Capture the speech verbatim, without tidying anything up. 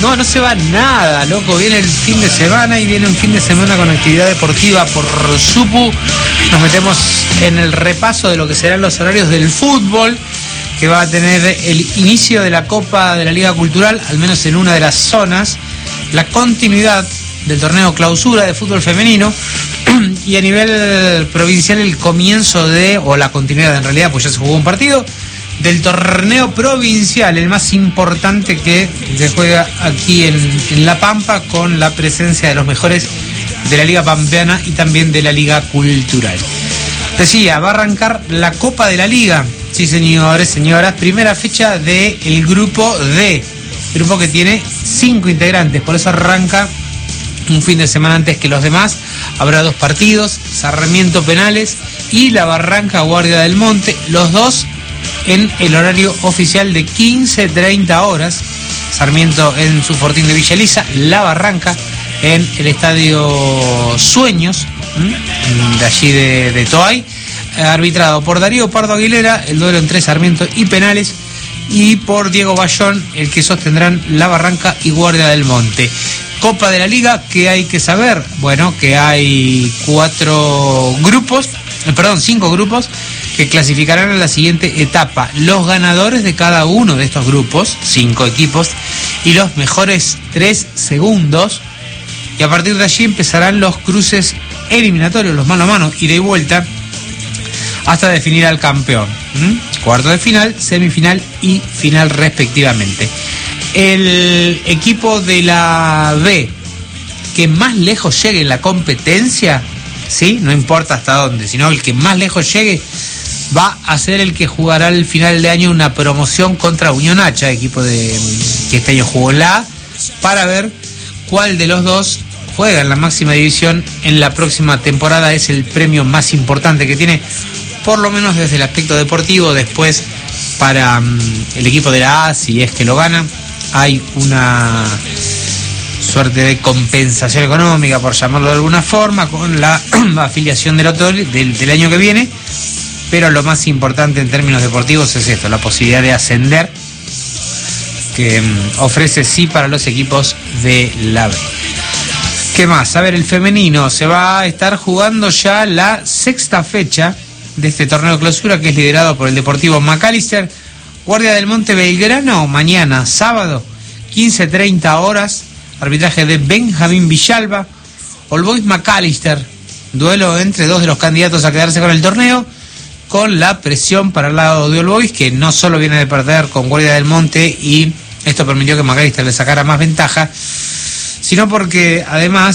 No, no se va nada, loco. Viene el fin de semana y viene un fin de semana con actividad deportiva por Supu. Nos metemos en el repaso de lo que serán los horarios del fútbol, que va a tener el inicio de la Copa de la Liga Cultural, al menos en una de las zonas, la continuidad del torneo clausura de fútbol femenino y a nivel provincial el comienzo de, o la continuidad en realidad, pues ya se jugó un partido, del torneo provincial, el más importante que se juega aquí en, en La Pampa, con la presencia de los mejores de la Liga Pampeana y también de la Liga Cultural. Decía, va a arrancar la Copa de la Liga, sí señores, señoras, primera fecha del grupo D, grupo que tiene cinco integrantes, por eso arranca un fin de semana antes que los demás. Habrá dos partidos, Sarmiento Penales y la Barranca Guardia del Monte, los dos en el horario oficial de quince treinta horas. Sarmiento en su Fortín de Villa Elisa, la Barranca en el Estadio Sueños, ¿m? de allí de, de Toay, arbitrado por Darío Pardo Aguilera, el duelo entre Sarmiento y Penales, y por Diego Bayón, el que sostendrán la Barranca y Guardia del Monte. Copa de la Liga, ¿qué hay que saber? Bueno, que hay cuatro grupos, perdón, cinco grupos que clasificarán a la siguiente etapa. Los ganadores de cada uno de estos grupos, cinco equipos, y los mejores tres segundos. Y a partir de allí empezarán los cruces eliminatorios, los mano a mano, ida y vuelta, hasta definir al campeón. ¿Mm? Cuarto de final, semifinal y final respectivamente. El equipo de la B que más lejos llegue en la competencia, ¿sí? No importa hasta dónde, sino el que más lejos llegue va a ser el que jugará al final de año una promoción contra Unión Hacha, equipo de que este año jugó en la A, para ver cuál de los dos juega en la máxima división en la próxima temporada. Es el premio más importante que tiene, por lo menos desde el aspecto deportivo. Después, para um, el equipo de la A, si es que lo gana, hay una suerte de compensación económica, por llamarlo de alguna forma, con la afiliación del otro del, del año que viene. Pero lo más importante en términos deportivos es esto, la posibilidad de ascender, que um, ofrece sí para los equipos de la B. ¿Qué más? A ver, el femenino se va a estar jugando ya la sexta fecha de este torneo de clausura, que es liderado por el Deportivo Macalister. Guardia del Monte Belgrano, mañana, sábado, quince treinta horas, arbitraje de Benjamín Villalba. All Boys Macalister, duelo entre dos de los candidatos a quedarse con el torneo, con la presión para el lado de All Boys, que no solo viene de perder con Guardia del Monte, y esto permitió que Macalister le sacara más ventaja, sino porque además